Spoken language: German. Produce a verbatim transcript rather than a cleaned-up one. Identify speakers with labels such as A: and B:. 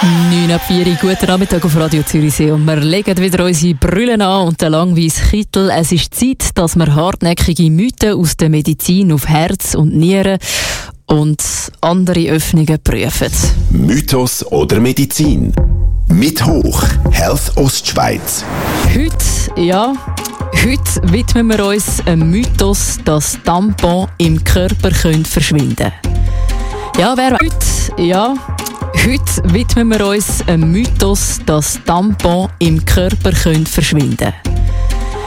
A: neun ab vier, guten Nachmittag auf Radio Zürichsee und wir legen wieder unsere Brüllen an und den langweißen Kittel. Es ist Zeit, dass wir hartnäckige Mythen aus der Medizin auf Herz und Nieren und andere Öffnungen prüfen.
B: Mythos oder Medizin? Mit hoch Health Ostschweiz.
A: Heute, ja, heute widmen wir uns einem Mythos, dass Tampons im Körper können verschwinden können. Ja, wer heute, ja, heute widmen wir uns einem Mythos, dass Tampons im Körper können verschwinden können.